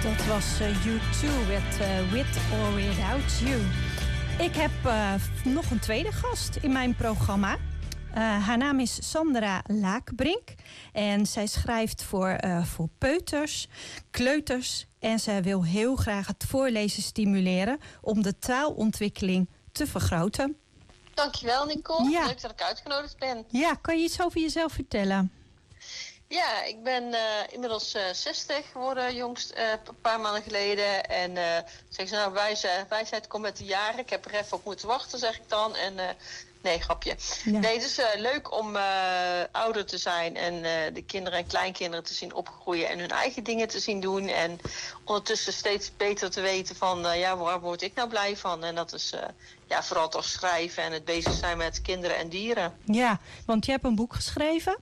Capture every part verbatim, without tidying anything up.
Dat was uh, U twee met uh, With or Without You. Ik heb uh, nog een tweede gast in mijn programma. Uh, haar naam is Sandra Laakbrink. En zij schrijft voor, uh, voor peuters, kleuters. En zij wil heel graag het voorlezen stimuleren om de taalontwikkeling te vergroten. Dankjewel, Nicole. Ja. Leuk dat ik uitgenodigd ben. Ja, kan je iets over jezelf vertellen? Ja, ik ben uh, inmiddels uh, zestig geworden, jongst, uh, een paar maanden geleden. En uh, zeg ze nou, wijze, wijsheid komt met de jaren. Ik heb er even op moeten wachten, zeg ik dan. En uh, nee, grapje. Ja. Nee, het is uh, leuk om uh, ouder te zijn en uh, de kinderen en kleinkinderen te zien opgroeien en hun eigen dingen te zien doen. En ondertussen steeds beter te weten van, uh, ja, waar word ik nou blij van? En dat is uh, ja, vooral toch schrijven en het bezig zijn met kinderen en dieren. Ja, want je hebt een boek geschreven.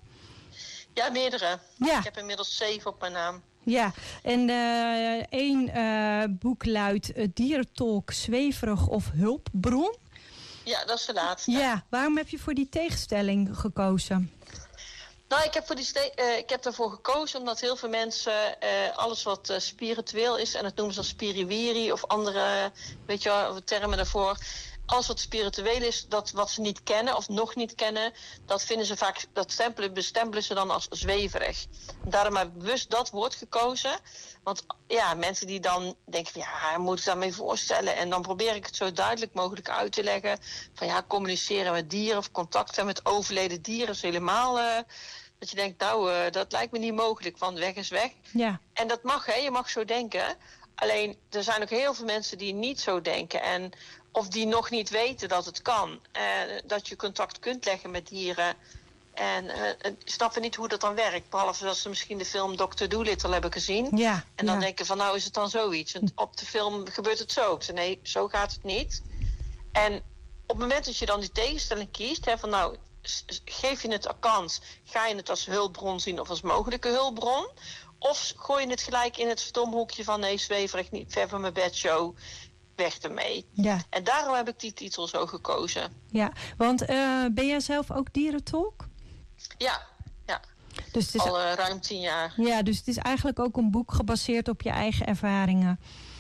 Ja, meerdere. Ja. Ik heb inmiddels zeven op mijn naam. Ja, en uh, één uh, boek luidt uh, Dierentolk, zweverig of hulpbron. Ja, dat is de laatste. Ja, waarom heb je voor die tegenstelling gekozen? Nou, ik heb, voor die ste- uh, ik heb ervoor gekozen omdat heel veel mensen uh, alles wat uh, spiritueel is, en dat noemen ze dan spiriwiri of andere, weet je wel, termen daarvoor. Alles wat spiritueel is, dat wat ze niet kennen of nog niet kennen, dat vinden ze vaak, dat stempelen, bestempelen ze dan als zweverig. Daarom heb ik bewust dat woord gekozen. Want ja, mensen die dan denken van ja, moet ik daarmee voorstellen? En dan probeer ik het zo duidelijk mogelijk uit te leggen. Van ja, communiceren met dieren of contacten met overleden dieren is helemaal uh, dat je denkt, nou, uh, dat lijkt me niet mogelijk, want weg is weg. Ja. En dat mag, hè, je mag zo denken. Alleen, er zijn ook heel veel mensen die niet zo denken. En of die nog niet weten dat het kan. Uh, dat je contact kunt leggen met dieren. En uh, snappen niet hoe dat dan werkt. Behalve dat ze misschien de film dokter Dolittle hebben gezien. Ja, en dan ja. denken van nou is het dan zoiets. En op de film gebeurt het zo. Ik zei, nee, zo gaat het niet. En op het moment dat je dan die tegenstelling kiest. Hè, van nou, geef je het een kans. Ga je het als hulpbron zien of als mogelijke hulpbron. Of gooi je het gelijk in het stomhoekje van nee, zweverig niet ver van mijn bedshow. Weg ermee. Ja. En daarom heb ik die titel zo gekozen. Ja, want uh, ben jij zelf ook dierentolk? Ja, ja. Dus het is al uh, ruim tien jaar. Ja, dus het is eigenlijk ook een boek gebaseerd op je eigen ervaringen.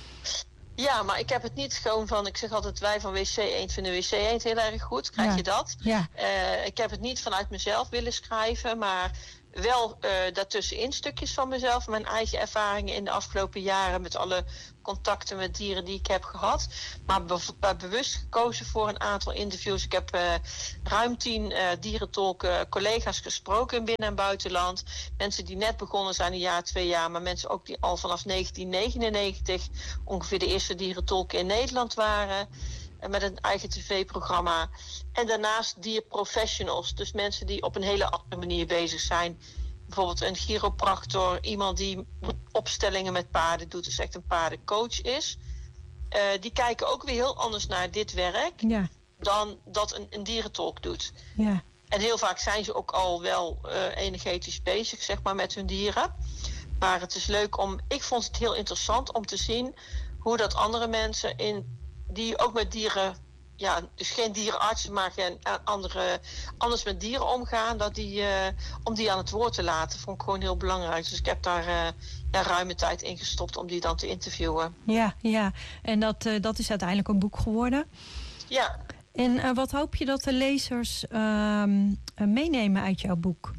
Ja, maar ik heb het niet gewoon van, ik zeg altijd wij van W C Eend vinden W C Eend heel erg goed. Krijg ja. je dat? Ja. Uh, ik heb het niet vanuit mezelf willen schrijven, maar wel uh, daartussenin stukjes van mezelf. Mijn eigen ervaringen in de afgelopen jaren met alle contacten met dieren die ik heb gehad. Maar be- bewust gekozen voor een aantal interviews. Ik heb uh, ruim tien uh, dierentolken collega's gesproken in binnen- en buitenland. Mensen die net begonnen zijn, een jaar, twee jaar. Maar mensen ook die al vanaf negentien negenennegentig ongeveer de eerste dierentolken in Nederland waren. Met een eigen tv-programma. En daarnaast dierprofessionals. Dus mensen die op een hele andere manier bezig zijn. Bijvoorbeeld een chiropractor. Iemand die opstellingen met paarden doet. Dus echt een paardencoach is. Uh, die kijken ook weer heel anders naar dit werk. Ja. Dan dat een, een dierentolk doet. Ja. En heel vaak zijn ze ook al wel uh, energetisch bezig, zeg maar, met hun dieren. Maar het is leuk om... Ik vond het heel interessant om te zien hoe dat andere mensen in... die ook met dieren, ja, dus geen dierenartsen, maar geen andere, anders met dieren omgaan, dat die, uh, om die aan het woord te laten, vond ik gewoon heel belangrijk. Dus ik heb daar uh, ja, ruime tijd in gestopt om die dan te interviewen. Ja, ja. En dat, uh, dat is uiteindelijk een boek geworden. Ja. En uh, wat hoop je dat de lezers uh, uh, meenemen uit jouw boek?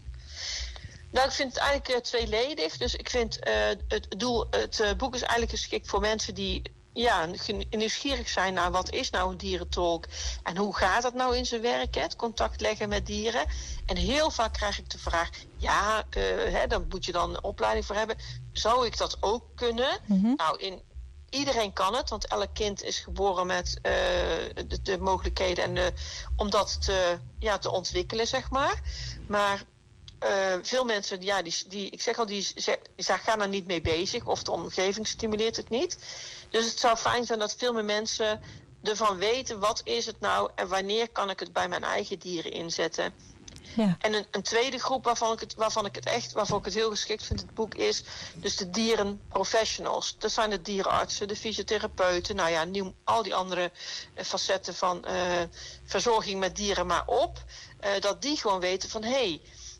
Nou, ik vind het eigenlijk uh, tweeledig. Dus ik vind uh, het doel, het uh, boek is eigenlijk geschikt voor mensen die ja, nieuwsgierig zijn naar wat is nou een dierentolk en hoe gaat dat nou in zijn werk, hè? Het contact leggen met dieren. En heel vaak krijg ik de vraag, ja, uh, hè, dan moet je dan een opleiding voor hebben. Zou ik dat ook kunnen? Mm-hmm. Nou, in, iedereen kan het, want elk kind is geboren met uh, de, de mogelijkheden en de, om dat te, ja, te ontwikkelen, zeg maar. Maar Uh, veel mensen, ja, die, die, ik zeg al, die, die gaan er niet mee bezig. Of de omgeving stimuleert het niet. Dus het zou fijn zijn dat veel meer mensen ervan weten, wat is het nou en wanneer kan ik het bij mijn eigen dieren inzetten. Ja. En een, een tweede groep waarvan ik, het, waarvan ik het echt, waarvan ik het heel geschikt vind, het boek is dus de dierenprofessionals. Dat zijn de dierenartsen, de fysiotherapeuten, nou ja, noem al die andere uh, facetten van uh, verzorging met dieren maar op. Uh, dat die gewoon weten van, hé, hey,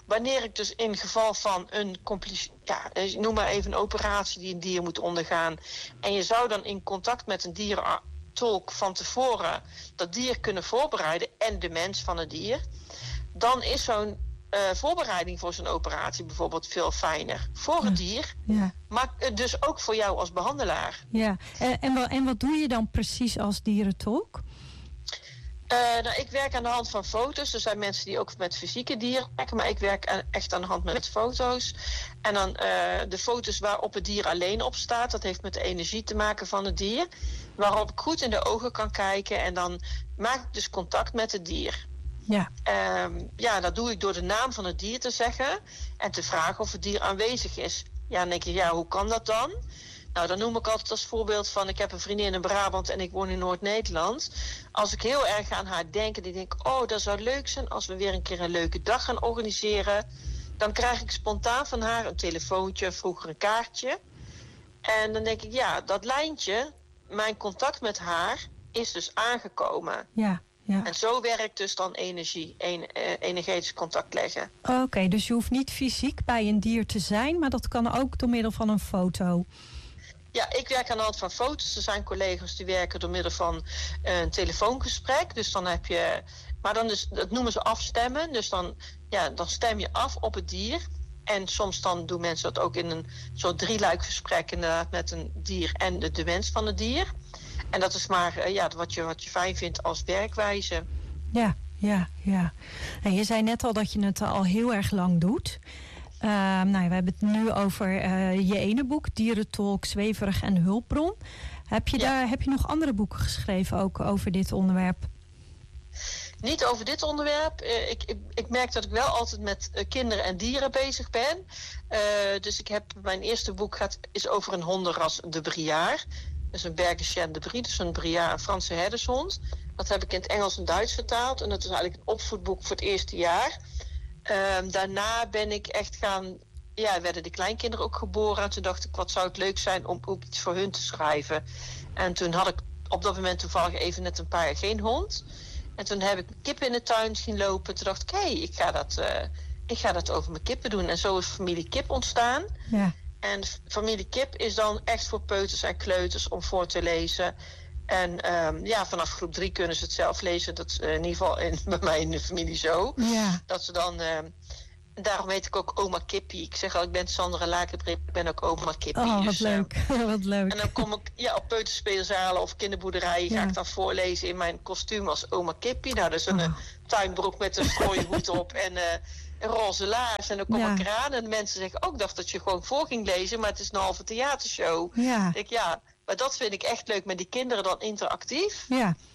wanneer ik dus in geval van een complice, ja, noem maar even een operatie die een dier moet ondergaan, en je zou dan in contact met een dierentolk van tevoren dat dier kunnen voorbereiden en de mens van het dier, dan is zo'n uh, voorbereiding voor zo'n operatie bijvoorbeeld veel fijner voor het dier, ja. maar dus ook voor jou als behandelaar. Ja, en, en, wat, en wat doe je dan precies als dierentolk? Uh, nou, ik werk aan de hand van foto's. Er zijn mensen die ook met fysieke dieren werken, maar ik werk aan, echt aan de hand met foto's. En dan uh, de foto's waarop het dier alleen op staat, dat heeft met de energie te maken van het dier. Waarop ik goed in de ogen kan kijken en dan maak ik dus contact met het dier. Ja. Um, ja, dat doe ik door de naam van het dier te zeggen en te vragen of het dier aanwezig is. Ja, dan denk je, ja, hoe kan dat dan? Nou, dan noem ik altijd als voorbeeld van, ik heb een vriendin in Brabant en ik woon in Noord-Nederland. Als ik heel erg aan haar denk en ik denk, oh, dat zou leuk zijn als we weer een keer een leuke dag gaan organiseren, dan krijg ik spontaan van haar een telefoontje, vroeger een kaartje. En dan denk ik, ja, dat lijntje, mijn contact met haar, is dus aangekomen. Ja, ja. En zo werkt dus dan energie, een, uh, energetisch contact leggen. Oké, okay, dus je hoeft niet fysiek bij een dier te zijn, maar dat kan ook door middel van een foto. Ja, ik werk aan de hand van foto's. Er zijn collega's die werken door middel van uh, een telefoongesprek. Dus dan heb je, maar dan is, dat noemen ze afstemmen. Dus dan, ja, dan stem je af op het dier. En soms dan doen mensen dat ook in een soort drieluikgesprek, inderdaad, met een dier en de, de wens van het dier. En dat is maar uh, ja, wat, je, wat je fijn vindt als werkwijze. Ja, ja, ja. En je zei net al dat je het al heel erg lang doet. Uh, nou, we hebben het nu over uh, je ene boek, Dierentolk, Zweverig en Hulpbron. Heb je, ja. daar, heb je nog andere boeken geschreven ook over dit onderwerp? Niet over dit onderwerp. Uh, ik, ik, ik merk dat ik wel altijd met uh, kinderen en dieren bezig ben. Uh, dus ik heb, mijn eerste boek gaat, is over een hondenras, de Briard. Dus een Berger de Brie, dus een Briard, een Franse herdershond. Dat heb ik in het Engels en Duits vertaald. En dat is eigenlijk een opvoedboek voor het eerste jaar. Um, daarna ben ik echt gaan, ja, werden de kleinkinderen ook geboren. En toen dacht ik, wat zou het leuk zijn om ook iets voor hun te schrijven. En toen had ik op dat moment toevallig even net een paar jaar geen hond. En toen heb ik kippen in de tuin zien lopen. Toen dacht ik, hé, hey, ik ga dat, uh, ik ga dat over mijn kippen doen. En zo is Familie Kip ontstaan. Ja. En Familie Kip is dan echt voor peuters en kleuters om voor te lezen. En um, ja, vanaf groep drie kunnen ze het zelf lezen. Dat is uh, in ieder geval in, bij mij in de familie zo. Ja. Dat ze dan, uh, daarom heet ik ook oma Kippie. Ik zeg al, ik ben Sandra Lakenbrink, ik ben ook oma Kippie. Oh, wat dus, leuk. Uh, wat leuk. En dan kom ik ja, op peuterspeelzalen of kinderboerderijen ja. ga ik dan voorlezen in mijn kostuum als oma Kippie. Nou, dat is een oh. tuinbroek met een strooien hoed op en uh, een roze laars. En dan kom ja. ik eraan en de mensen zeggen ook, dacht dat je gewoon voor ging lezen, maar het is een halve theatershow. Ja. Ik, ja, maar dat vind ik echt leuk met die kinderen dan interactief. Ja.